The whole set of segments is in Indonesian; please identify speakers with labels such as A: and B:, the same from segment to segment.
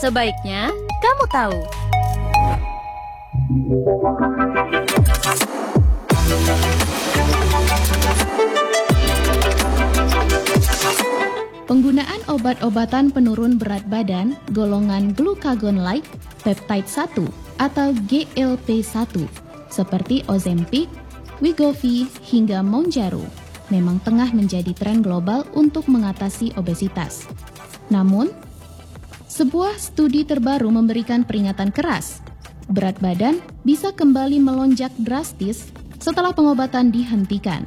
A: Sebaiknya kamu tahu.
B: Penggunaan obat-obatan penurun berat badan golongan glucagon-like peptide 1 atau GLP-1 seperti Ozempic, Wegovy hingga Mounjaro memang tengah menjadi tren global untuk mengatasi obesitas. Namun, sebuah studi terbaru memberikan peringatan keras. Berat badan bisa kembali melonjak drastis setelah pengobatan dihentikan.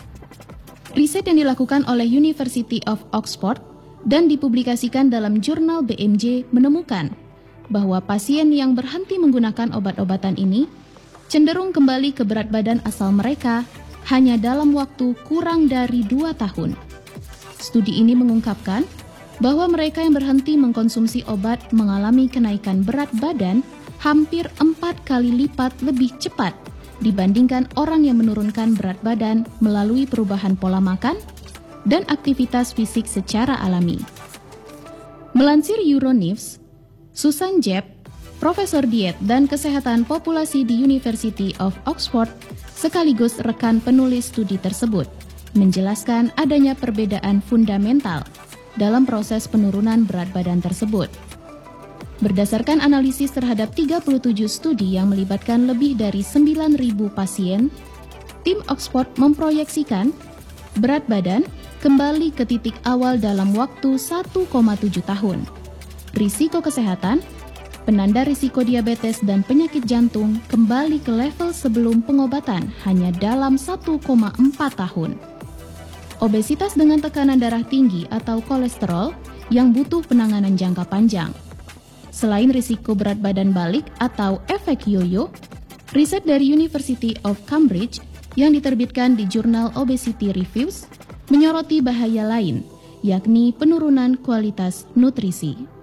B: Riset yang dilakukan oleh University of Oxford dan dipublikasikan dalam jurnal BMJ menemukan bahwa pasien yang berhenti menggunakan obat-obatan ini cenderung kembali ke berat badan asal mereka hanya dalam waktu kurang dari 2 tahun. Studi ini mengungkapkan bahwa mereka yang berhenti mengkonsumsi obat mengalami kenaikan berat badan hampir 4 kali lipat lebih cepat dibandingkan orang yang menurunkan berat badan melalui perubahan pola makan dan aktivitas fisik secara alami. Melansir Euronews, Susan Jebb, profesor diet dan kesehatan populasi di University of Oxford, sekaligus rekan penulis studi tersebut, menjelaskan adanya perbedaan fundamental dalam proses penurunan berat badan tersebut. Berdasarkan analisis terhadap 37 studi yang melibatkan lebih dari 9.000 pasien, tim Oxford memproyeksikan berat badan kembali ke titik awal dalam waktu 1,7 tahun. Risiko kesehatan, penanda risiko diabetes dan penyakit jantung kembali ke level sebelum pengobatan hanya dalam 1,4 tahun. Obesitas dengan tekanan darah tinggi atau kolesterol yang butuh penanganan jangka panjang. Selain risiko berat badan balik atau efek yoyo, riset dari University of Cambridge yang diterbitkan di jurnal Obesity Reviews menyoroti bahaya lain, yakni penurunan kualitas nutrisi.